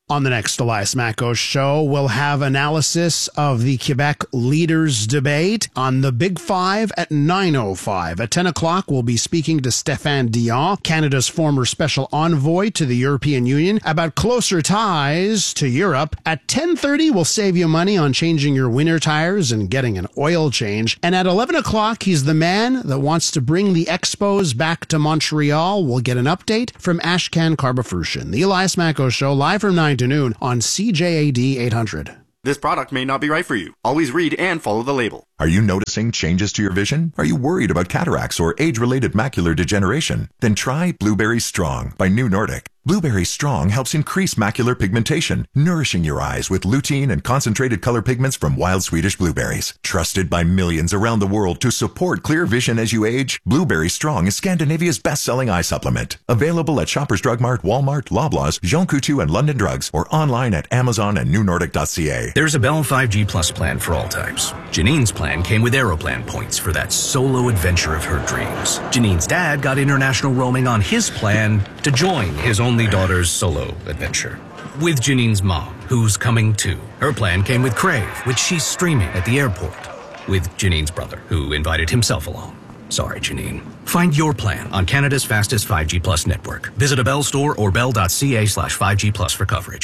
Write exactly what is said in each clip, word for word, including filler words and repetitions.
On the next Elias Macko show, we'll have analysis of the Quebec leaders debate on the Big Five at nine oh five. At ten o'clock, we'll be speaking to Stéphane Dion, Canada's former special envoy to the European Union, about closer ties to Europe. At ten thirty, we'll save you money on changing your winter tires and getting an oil change. And at eleven o'clock, he's the man that wants to bring the Expos back to Montreal. We'll get an update from Ashkan Karbafushyan. The Elias Macko show, live from nine to noon on C J A D eight hundred. This product may not be right for you. Always read and follow the label. Are you noticing changes to your vision? Are you worried about cataracts or age-related macular degeneration? Then try Blueberry Strong by New Nordic. Blueberry Strong helps increase macular pigmentation, nourishing your eyes with lutein and concentrated color pigments from wild Swedish blueberries. Trusted by millions around the world to support clear vision as you age, Blueberry Strong is Scandinavia's best-selling eye supplement. Available at Shoppers Drug Mart, Walmart, Loblaws, Jean Coutu, and London Drugs, or online at Amazon and new nordic dot c a. There's a Bell five G Plus plan for all types. Janine's plan came with Aeroplan points for that solo adventure of her dreams. Janine's dad got international roaming on his plan to join his only daughter's solo adventure. With Janine's mom, who's coming too. Her plan came with Crave, which she's streaming at the airport. With Janine's brother, who invited himself along. Sorry, Janine. Find your plan on Canada's fastest five G Plus network. Visit a Bell store or bell.ca slash 5G Plus for coverage.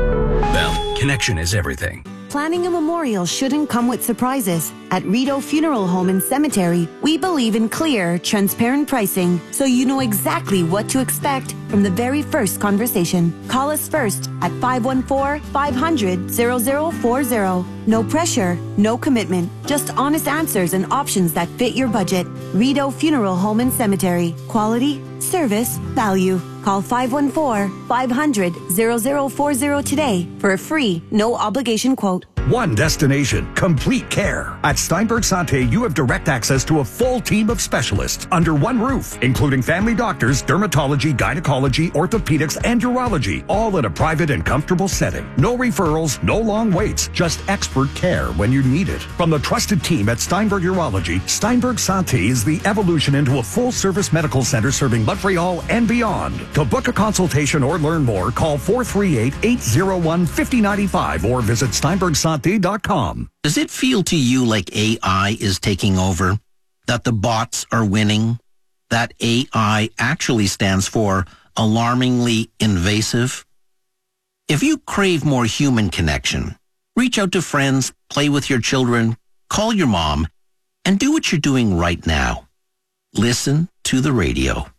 Bell, connection is everything. Planning a memorial shouldn't come with surprises. At Rideau Funeral Home and Cemetery, we believe in clear, transparent pricing, so you know exactly what to expect from the very first conversation. Call us first at five one four, five hundred, zero zero four zero. No pressure, no commitment, just honest answers and options that fit your budget. Rideau Funeral Home and Cemetery. Quality, service, value. Call five one four, five hundred, zero zero four zero today for a free, no obligation quote. One destination, complete care. At Steinberg Santé, you have direct access to a full team of specialists under one roof, including family doctors, dermatology, gynecology, orthopedics, and urology, all in a private and comfortable setting. No referrals, no long waits, just expert care when you need it. From the trusted team at Steinberg Urology, Steinberg Santé is the evolution into a full-service medical center serving Montreal and beyond. To book a consultation or learn more, call four three eight, eight zero one, five zero nine five or visit steinberg santé dot com. Does it feel to you like A I is taking over? That the bots are winning? That A I actually stands for alarmingly invasive? If you crave more human connection, reach out to friends, play with your children, call your mom, and do what you're doing right now. Listen to the radio.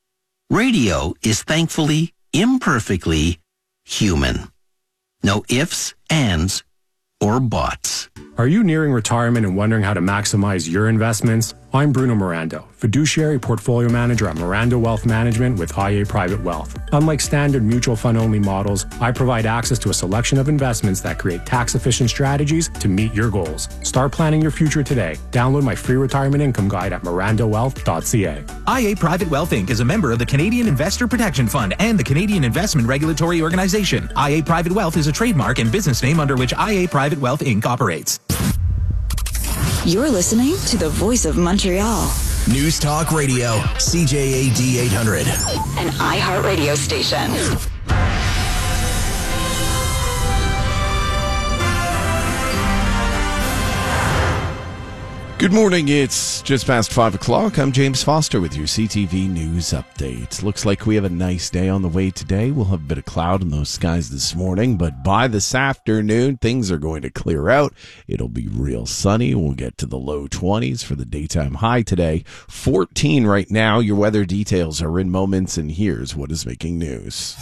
Radio is thankfully, imperfectly human. No ifs, ands, or bots. Are you nearing retirement and wondering how to maximize your investments? I'm Bruno Mirando, fiduciary portfolio manager at Mirando Wealth Management with I A Private Wealth. Unlike standard mutual fund-only models, I provide access to a selection of investments that create tax-efficient strategies to meet your goals. Start planning your future today. Download my free retirement income guide at mirando wealth dot c a. I A Private Wealth Incorporated is a member of the Canadian Investor Protection Fund and the Canadian Investment Regulatory Organization. I A Private Wealth is a trademark and business name under which I A Private Wealth Incorporated operates. You're listening to the Voice of Montreal. News Talk Radio, C J A D eight hundred. An iHeartRadio station. Good morning, it's just past five o'clock. I'm James Foster with your C T V News Update. Looks like we have a nice day on the way today. We'll have a bit of cloud in those skies this morning, but by this afternoon, things are going to clear out. It'll be real sunny. We'll get to the low twenties for the daytime high today. fourteen right now. Your weather details are in moments, and here's what is making news.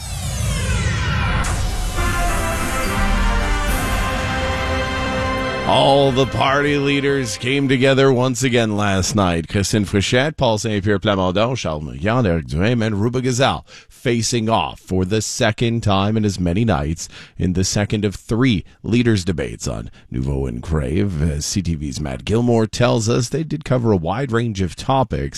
All the party leaders came together once again last night. Christine Fréchette, Paul Saint-Pierre Plamondon, Charles Milliard, Eric Duhaime, and Ruba Gazal facing off for the second time in as many nights in the second of three leaders' debates on Nouveau and Crave. As C T V's Matt Gilmore tells us, they did cover a wide range of topics,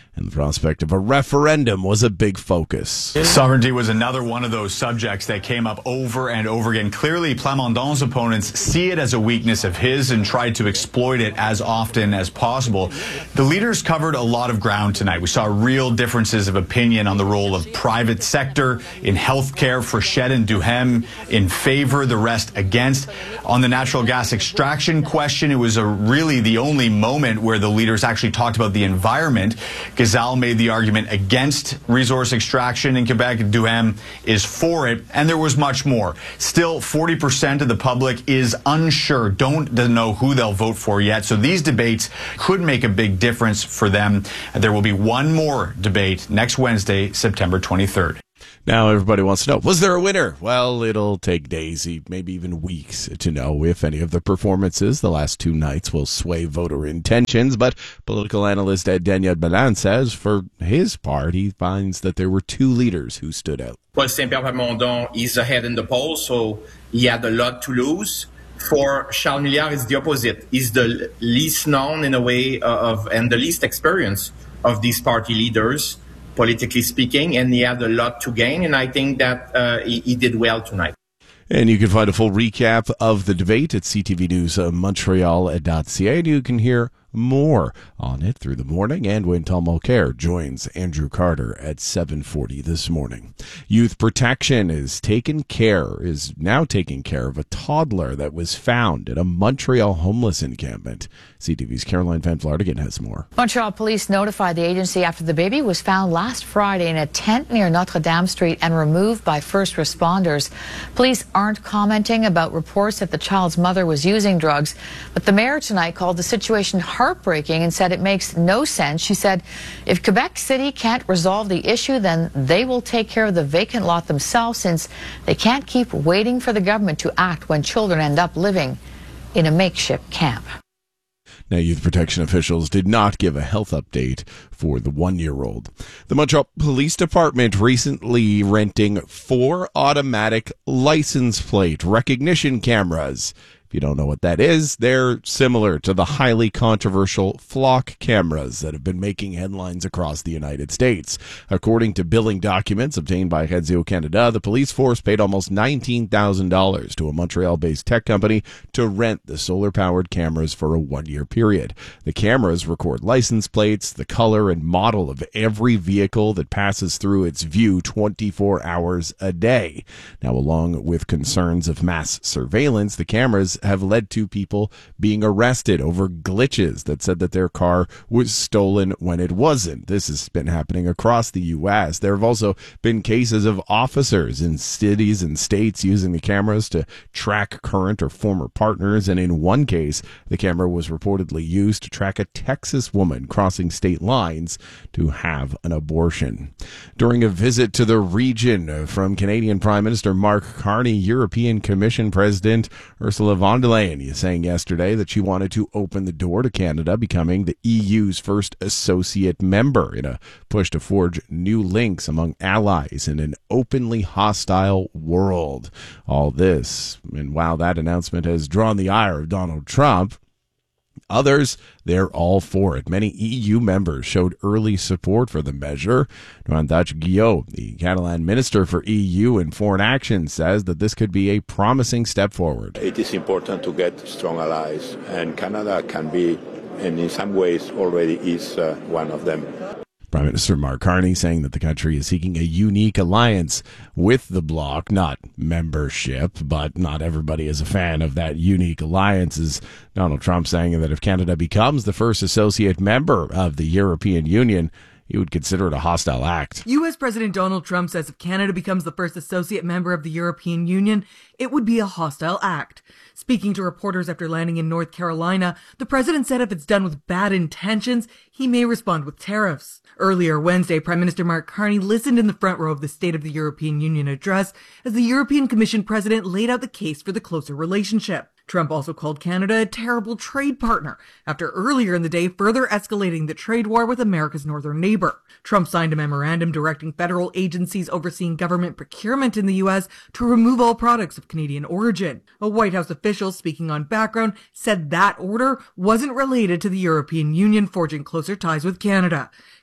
and the prospect of a referendum was a big focus. Sovereignty was another one of those subjects that came up over and over again. Clearly, Plamondon's opponents see it as a weakness of his and tried to exploit it as often as possible. The leaders covered a lot of ground tonight. We saw real differences of opinion on the role of private sector in healthcare. Frechette and Duhem in favor, the rest against. On the natural gas extraction question, it was a really the only moment where the leaders actually talked about the environment. Gazal made the argument against resource extraction in Quebec. Duhem is for it, and there was much more. Still, forty percent of the public is unsure, don't know who they'll vote for yet, so these debates could make a big difference for them. There will be one more debate next Wednesday, September twenty-third. Now everybody wants to know, was there a winner? Well, it'll take days, maybe even weeks, to know if any of the performances the last two nights will sway voter intentions. But political analyst Daniel Balan says for his part, he finds that there were two leaders who stood out. Paul Saint-Pierre Plamondon is ahead in the polls, so he had a lot to lose. For Charles Milliard, it's the opposite. He's the least known in a way of, and the least experienced of these party leaders, politically speaking, and he had a lot to gain, and I think that uh, he, he did well tonight. And you can find a full recap of the debate at c t v news montreal dot c a, and you can hear more on it through the morning and when Tom Mulcair joins Andrew Carter at seven forty this morning. Youth Protection is taking care, is now taking care of a toddler that was found at a Montreal homeless encampment. C T V's Caroline Van Vlaardingen has more. Montreal police notified the agency after the baby was found last Friday in a tent near Notre Dame Street and removed by first responders. Police aren't commenting about reports that the child's mother was using drugs, but the mayor tonight called the situation heartbreaking and said it makes no sense. She said if Quebec City can't resolve the issue, then they will take care of the vacant lot themselves, since they can't keep waiting for the government to act when children end up living in a makeshift camp. Now, Youth Protection officials did not give a health update for the one-year-old. The Montreal Police Department recently renting four automatic license plate recognition cameras. If you don't know what that is, they're similar to the highly controversial flock cameras that have been making headlines across the United States. According to billing documents obtained by Hedzio Canada, the police force paid almost nineteen thousand dollars to a Montreal-based tech company to rent the solar-powered cameras for a one-year period. The cameras record license plates, the color and model of every vehicle that passes through its view twenty-four hours a day. Now, along with concerns of mass surveillance, the cameras have led to people being arrested over glitches that said that their car was stolen when it wasn't. This has been happening across the U S. There have also been cases of officers in cities and states using the cameras to track current or former partners, and in one case, the camera was reportedly used to track a Texas woman crossing state lines to have an abortion. During a visit to the region from Canadian Prime Minister Mark Carney, European Commission President Ursula von der Leyen is saying yesterday that she wanted to open the door to Canada becoming the E U's first associate member in a push to forge new links among allies in an openly hostile world. All this, and while that announcement has drawn the ire of Donald Trump, others, they're all for it. Many E U members showed early support for the measure. Noandach Guillot, the Catalan Minister for E U and Foreign Action, says that this could be a promising step forward. It is important to get strong allies, and Canada can be, and in some ways already is, uh, one of them. Prime Minister Mark Carney saying that the country is seeking a unique alliance with the bloc, not membership, but not everybody is a fan of that unique alliance. Is Donald Trump saying that if Canada becomes the first associate member of the European Union, he would consider it a hostile act. U S President Donald Trump says if Canada becomes the first associate member of the European Union, it would be a hostile act. Speaking to reporters after landing in North Carolina, the president said if it's done with bad intentions, he may respond with tariffs. Earlier Wednesday, Prime Minister Mark Carney listened in the front row of the State of the European Union address as the European Commission president laid out the case for the closer relationship. Trump also called Canada a terrible trade partner after earlier in the day further escalating the trade war with America's northern neighbor. Trump signed a memorandum directing federal agencies overseeing government procurement in the U S to remove all products of Canadian origin. A White House official speaking on background said that order wasn't related to the European Union forging closer ties with Canada.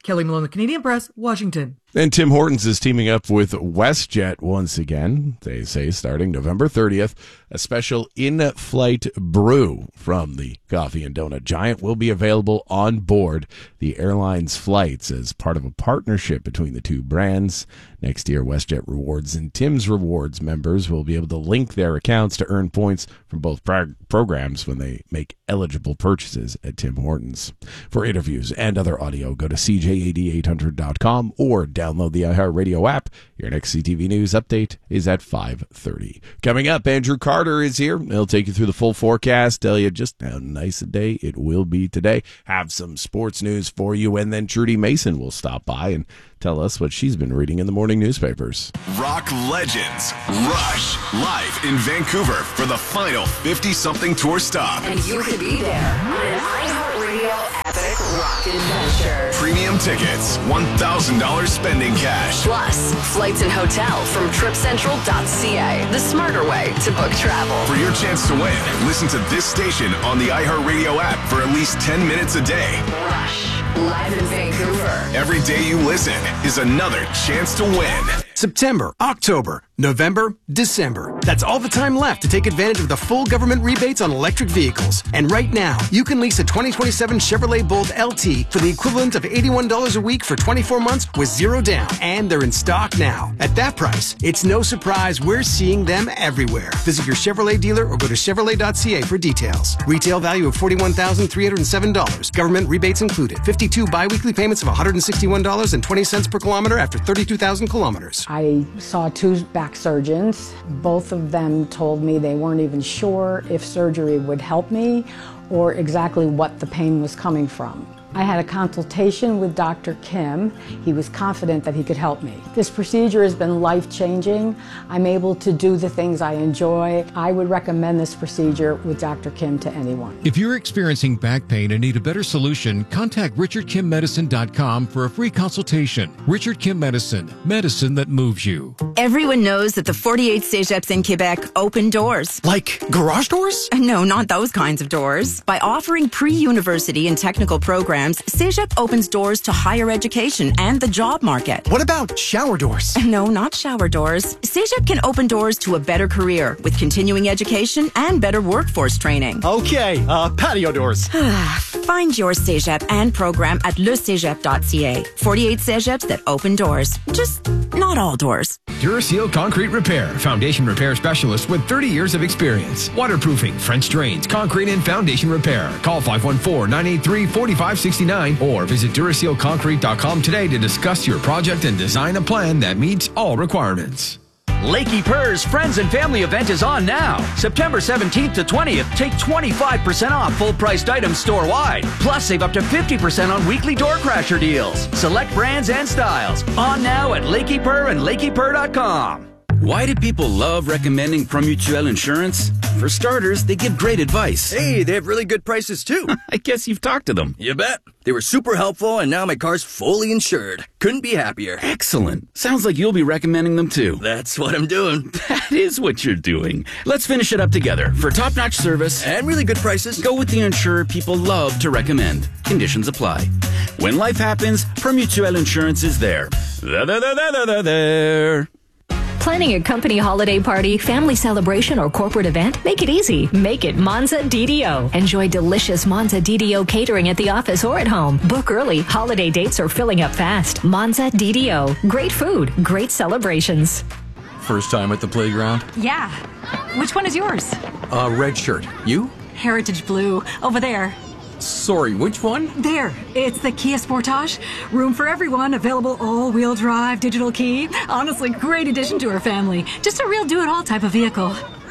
Kelly Malone, Canadian Press, Washington. And Tim Hortons is teaming up with WestJet once again. They say starting November thirtieth, a special in-flight brew from the coffee and donut giant will be available on board the airline's flights as part of a partnership between the two brands. Next year, WestJet Rewards and Tim's Rewards members will be able to link their accounts to earn points from both prog- programs when they make eligible purchases at Tim Hortons. For interviews and other audio, go to C J A D eight hundred dot com or download the iHeartRadio app. Your next C T V News update is at five thirty. Coming up, Andrew Carter is here. He'll take you through the full forecast, tell you just how nice a day it will be today, have some sports news for you, and then Trudy Mason will stop by and tell us what she's been reading in the morning newspapers. Rock legends Rush live in Vancouver for the final fifty-something tour stop. And you could be there on an iHeartRadio epic rock adventure. Premium tickets, one thousand dollars spending cash. Plus, flights and hotel from trip central dot c a, the smarter way to book travel. For your chance to win, listen to this station on the iHeartRadio app for at least ten minutes a day. Rush, live in Vancouver. Every day you listen is another chance to win. September, October, November, December. That's all the time left to take advantage of the full government rebates on electric vehicles. And right now, you can lease a twenty twenty-seven Chevrolet Bolt L T for the equivalent of eighty-one dollars a week for twenty-four months with zero down. And they're in stock now. At that price, it's no surprise we're seeing them everywhere. Visit your Chevrolet dealer or go to Chevrolet dot c a for details. Retail value of forty-one thousand three hundred seven dollars. Government rebates included. fifty-two biweekly payments of one hundred sixty-one dollars and twenty cents per kilometer after thirty-two thousand kilometers. I saw two back surgeons. Both of them told me they weren't even sure if surgery would help me or exactly what the pain was coming from. I had a consultation with Doctor Kim. He was confident that he could help me. This procedure has been life-changing. I'm able to do the things I enjoy. I would recommend this procedure with Doctor Kim to anyone. If you're experiencing back pain and need a better solution, contact richard kim medicine dot com for a free consultation. Richard Kim Medicine, medicine that moves you. Everyone knows that the forty-eight Cégeps in Quebec open doors. Like garage doors? No, not those kinds of doors. By offering pre-university and technical programs, Cégep opens doors to higher education and the job market. What about shower doors? No, not shower doors. Cégep can open doors to a better career with continuing education and better workforce training. Okay, uh, patio doors. Find your Cégep and program at le cégep dot c a. forty-eight Cégeps that open doors. Just not all doors. Duraseal Concrete Repair, foundation repair specialist with thirty years of experience. Waterproofing, French drains, concrete and foundation repair. Call five one four, nine eight three, four five six nine or visit duraseal concrete dot com today to discuss your project and design a plan that meets all requirements. Lakey Purr's Friends and Family event is on now. September seventeenth to twentieth, take twenty-five percent off full-priced items store-wide. Plus, save up to fifty percent on weekly door crasher deals. Select brands and styles. On now at Lakey Purr and lakey purr dot com. Why do people love recommending Promutuel Insurance? For starters, they give great advice. Hey, they have really good prices too. I guess you've talked to them. You bet. They were super helpful and now my car's fully insured. Couldn't be happier. Excellent. Sounds like you'll be recommending them too. That's what I'm doing. That is what you're doing. Let's finish it up together. For top-notch service and really good prices, go with the insurer people love to recommend. Conditions apply. When life happens, Promutuel Insurance is there. There, there, there, there, there, there. Planning a company holiday party, family celebration, or corporate event? Make it easy. Make it Monza D D O. Enjoy delicious Monza D D O catering at the office or at home. Book early. Holiday dates are filling up fast. Monza D D O. Great food. Great celebrations. First time at the playground? Yeah. Which one is yours? Uh, red shirt. You? Heritage Blue. Over there. Sorry, which one? There. It's the Kia Sportage. Room for everyone. Available all-wheel drive, digital key. Honestly, great addition to our family. Just a real do-it-all type of vehicle.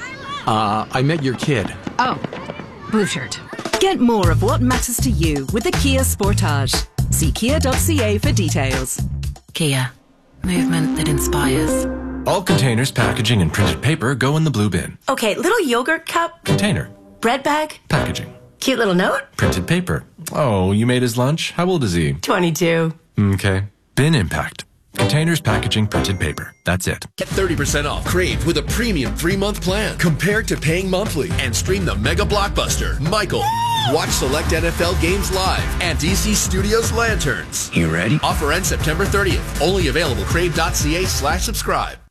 Uh, I met your kid. Oh, blue shirt. Get more of what matters to you with the Kia Sportage. See kia dot c a for details. Kia. Movement that inspires. All containers, packaging, and printed paper go in the blue bin. Okay, little yogurt cup. Container. Bread bag. Packaging. Cute little note. Printed paper. Oh, you made his lunch? How old is he? twenty-two. Okay. Bin impact. Containers, packaging, printed paper. That's it. Get thirty percent off Crave with a premium three-month plan compared to paying monthly. And stream the mega blockbuster, Michael. Watch select N F L games live and D C Studios Lanterns. You ready? Offer ends September thirtieth. Only available crave.ca slash subscribe.